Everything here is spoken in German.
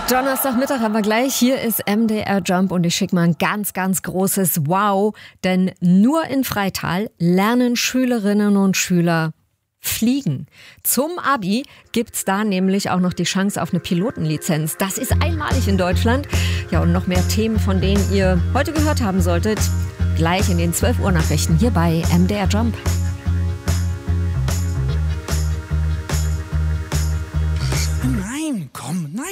Donnerstagmittag haben wir gleich. Hier ist MDR Jump und ich schicke mal ein ganz, ganz großes Wow. Denn nur in Freital lernen Schülerinnen und Schüler fliegen. Zum Abi gibt's da nämlich auch noch die Chance auf eine Pilotenlizenz. Das ist einmalig in Deutschland. Ja, und noch mehr Themen, von denen ihr heute gehört haben solltet, gleich in den 12 Uhr Nachrichten hier bei MDR Jump. Nein, komm, nein.